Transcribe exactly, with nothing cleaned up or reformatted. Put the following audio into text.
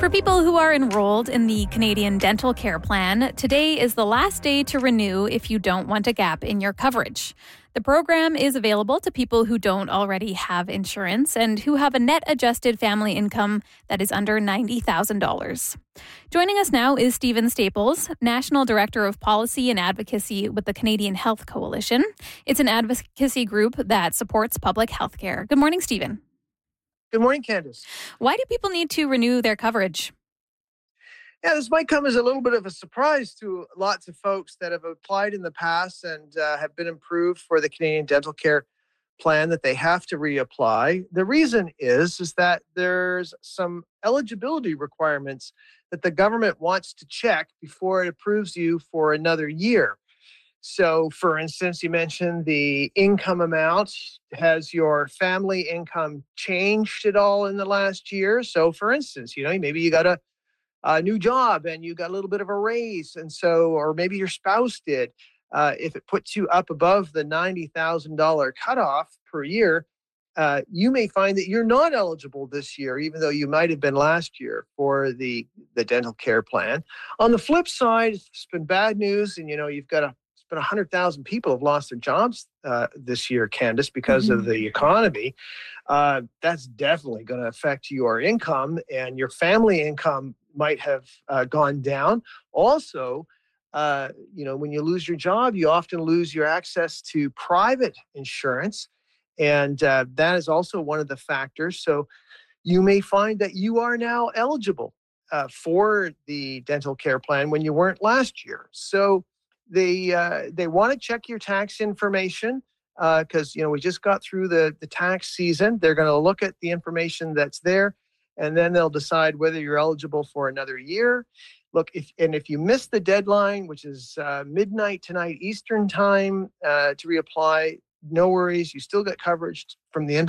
For people who are enrolled in the Canadian Dental Care Plan, today is the last day to renew if you don't want a gap in your coverage. The program is available to people who don't already have insurance and who have a net adjusted family income that is under ninety thousand dollars. Joining us now is Stephen Staples, National Director of Policy and Advocacy with the Canadian Health Coalition. It's an advocacy group that supports public health care. Good morning, Stephen. Good morning, Candace. Why do people need to renew their coverage? Yeah, this might come as a little bit of a surprise to lots of folks that have applied in the past and uh, have been approved for the Canadian Dental Care Plan that they have to reapply. The reason is, is that there's some eligibility requirements that the government wants to check before it approves you for another year. So, for instance, you mentioned the income amount. Has your family income changed at all in the last year? So, for instance, you know, maybe you got a, a new job and you got a little bit of a raise. And so, or maybe your spouse did. Uh, if it puts you up above the ninety thousand dollars cutoff per year, uh, you may find that you're not eligible this year, even though you might have been last year for the, the dental care plan. On the flip side, it's been bad news. And, you know, you've got a But one hundred thousand people have lost their jobs uh, this year, Candace, because mm-hmm. of the economy. Uh, that's definitely going to affect your income, and your family income might have uh, gone down. Also, uh, you know, when you lose your job, you often lose your access to private insurance, and uh, that is also one of the factors. So you may find that you are now eligible uh, for the dental care plan when you weren't last year. So They uh, they want to check your tax information because, uh, you know, we just got through the, the tax season. They're going to look at the information that's there, and then they'll decide whether you're eligible for another year. Look, if and if you miss the deadline, which is uh, midnight tonight Eastern time uh, to reapply, no worries. You still get coverage from the end of